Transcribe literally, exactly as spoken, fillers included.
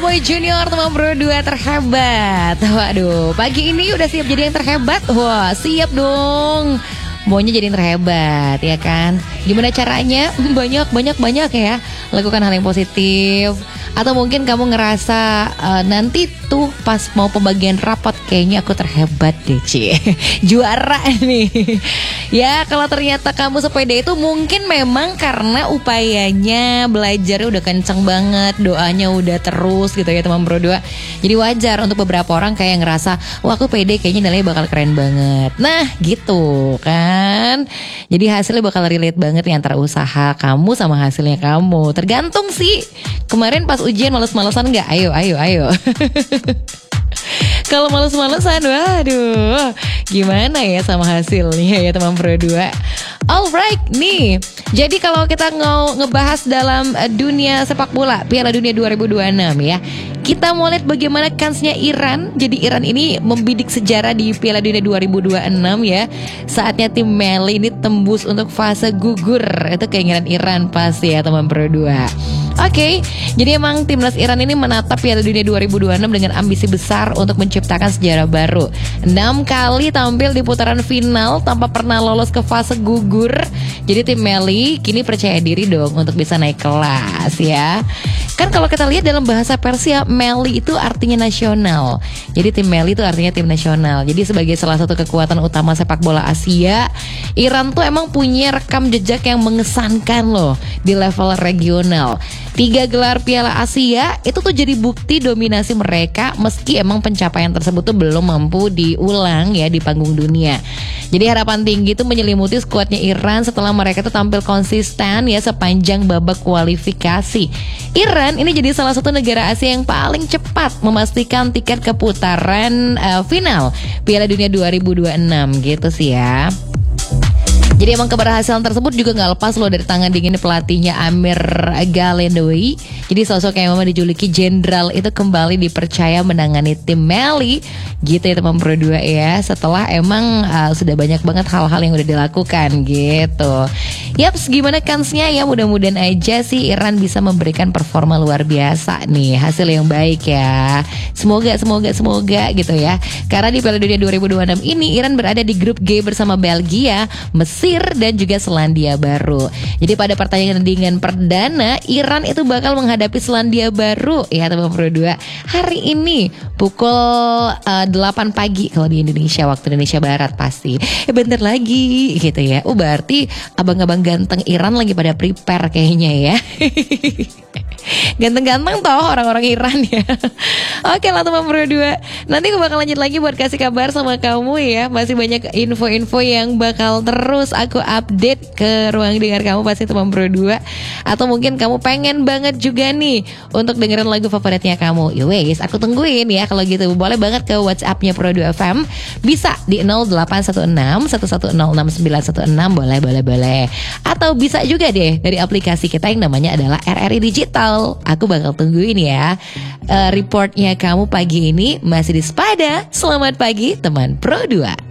Boy Junior, teman Pro dua terhebat. Waduh, pagi ini udah siap jadi yang terhebat? Wah, siap dong. Maunya jadi yang terhebat, ya kan? Gimana caranya? Banyak, banyak, banyak ya. Lakukan hal yang positif. Atau mungkin kamu ngerasa uh, nanti tuh pas mau pembagian rapat kayaknya aku terhebat deh, Ci. Juara nih. Ya, kalau ternyata kamu sepede itu mungkin memang karena upayanya belajarnya udah kenceng banget, doanya udah terus gitu ya teman Pro dua. Jadi wajar untuk beberapa orang kayak ngerasa, wah aku pede kayaknya nilainya bakal keren banget. Nah gitu kan. Jadi hasilnya bakal relate banget nih antara usaha kamu sama hasilnya kamu. Tergantung sih. Kemarin pas ujian males-malesan gak? Ayo, ayo, ayo. Kalau males-malesan, waduh, gimana ya sama hasilnya ya teman Pro dua. Alright nih, jadi kalau kita mau ngebahas dalam dunia sepak bola Piala Dunia dua ribu dua puluh enam ya, kita mau lihat bagaimana kansnya Iran. Jadi Iran ini membidik sejarah di Piala Dunia dua ribu dua puluh enam ya. Saatnya tim Meli ini tembus untuk fase gugur. Itu keinginan Iran pasti ya teman Pro dua. Oke, okay, jadi emang timnas Iran ini menatap Piala Dunia dua ribu dua puluh enam dengan ambisi besar untuk menciptakan sejarah baru. Enam kali tampil di putaran final tanpa pernah lolos ke fase gugur. Jadi tim Meli kini percaya diri dong untuk bisa naik kelas ya. Kan kalau kita lihat dalam bahasa Persia, Meli itu artinya nasional. Jadi tim Meli itu artinya tim nasional. Jadi sebagai salah satu kekuatan utama sepak bola Asia, Iran tuh emang punya rekam jejak yang mengesankan loh di level regional. Tiga gelar Piala Asia itu tuh jadi bukti dominasi mereka, meski emang pencapaian tersebut tuh belum mampu diulang ya di panggung dunia. Jadi harapan tinggi tuh menyelimuti skuadnya Iran setelah mereka tuh tampil konsisten ya sepanjang babak kualifikasi. Iran ini jadi salah satu negara Asia yang paling cepat memastikan tiket ke putaran uh, final Piala Dunia dua ribu dua puluh enam gitu sih ya. Jadi emang keberhasilan tersebut juga gak lepas loh dari tangan dingin pelatihnya Amir Galendoui. Jadi sosok yang memang dijuluki jenderal itu kembali dipercaya menangani tim Meli gitu ya teman Pro dua ya. Setelah emang uh, sudah banyak banget hal-hal yang udah dilakukan gitu. Yaps, gimana kansnya ya, mudah-mudahan aja sih Iran bisa memberikan performa luar biasa nih, hasil yang baik ya. Semoga, semoga, semoga gitu ya. Karena di Piala Dunia dua ribu dua puluh enam ini Iran berada di grup G bersama Belgia, Mesir dan juga Selandia Baru. Jadi pada pertandingan dengan perdana Iran itu bakal menghadapi Selandia Baru ya teman Pro dua hari ini pukul uh, delapan pagi kalau di Indonesia, waktu Indonesia Barat pasti. Eh bentar lagi gitu ya. Oh berarti abang-abang ganteng Iran lagi pada prepare kayaknya ya. Ganteng-ganteng toh orang-orang Iran ya. Oke lah teman Pro dua, nanti aku bakal lanjut lagi buat kasih kabar sama kamu ya. Masih banyak info-info yang bakal terus aku update ke ruang dengar kamu pasti teman Pro dua. Atau mungkin kamu pengen banget juga nih untuk dengerin lagu favoritnya kamu. Yowes, aku tungguin ya. Kalau gitu boleh banget ke WhatsAppnya Pro dua F M. Bisa di nol delapan satu enam satu satu nol enam sembilan satu enam. Boleh, boleh, boleh. Atau bisa juga deh dari aplikasi kita yang namanya adalah R R I Digital. Aku bakal tungguin ya uh, reportnya kamu pagi ini. Masih di Spada. Selamat pagi teman Pro dua.